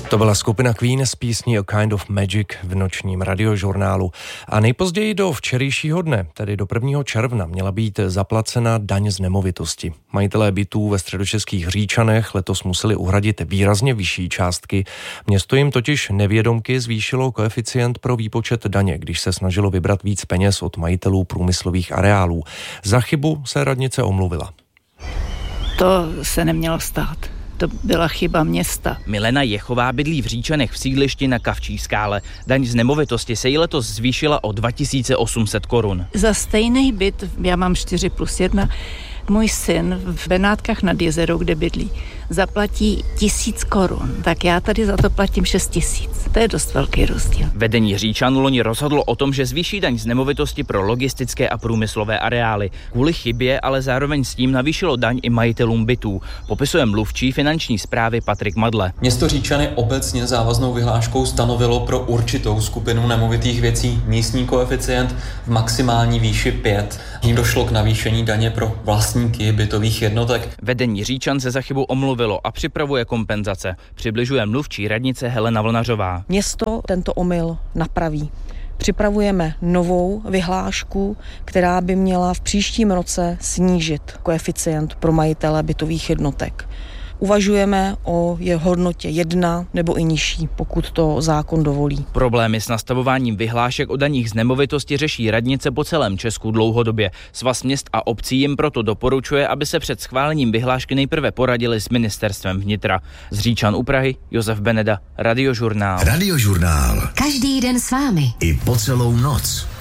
To byla skupina Queen s písní A Kind of Magic v nočním radiožurnálu. A nejpozději do včerejšího dne, tedy do 1. června, měla být zaplacena daň z nemovitosti. Majitelé bytů ve středočeských Říčanech letos museli uhradit výrazně vyšší částky. Město jim totiž nevědomky zvýšilo koeficient pro výpočet daně, když se snažilo vybrat víc peněz od majitelů průmyslových areálů. Za chybu se radnice omluvila. To se nemělo stát. To byla chyba města. Milena Jechová bydlí v Říčanech v sídlišti na Kavčí skále. Daň z nemovitosti se jí letos zvýšila o 2800 korun. Za stejný byt, já mám 4+1, můj syn v Benátkách nad Jezerou, kde bydlí, zaplatí 1000 korun. Tak já tady za to platím 6000. To je dost velký rozdíl. Vedení Říčanů loni rozhodlo o tom, že zvýší daň z nemovitosti pro logistické a průmyslové areály. Kvůli chybě ale zároveň s tím navýšilo daň i majitelům bytů. Popisuje mluvčí finanční správy Patrik Madle. Město Říčany obecně závaznou vyhláškou stanovilo pro určitou skupinu nemovitých věcí místní koeficient v maximální výši 5. Tím došlo k navýšení daně pro vlastníky bytových jednotek. Vedení Říčan se za chybu omluvilo a připravuje kompenzace. Přibližuje mluvčí radnice Helena Vlnařová. Město tento omyl napraví. Připravujeme novou vyhlášku, která by měla v příštím roce snížit koeficient pro majitele bytových jednotek. Uvažujeme o jeho hodnotě 1 nebo i nižší, pokud to zákon dovolí. Problémy s nastavováním vyhlášek o daních z nemovitosti řeší radnice po celém Česku dlouhodobě. Svaz měst a obcí jim proto doporučuje, aby se před schválením vyhlášky nejprve poradili s ministerstvem vnitra. Z Říčan u Prahy Josef Beneda, Radiožurnál. Radiožurnál. Každý den s vámi. I po celou noc.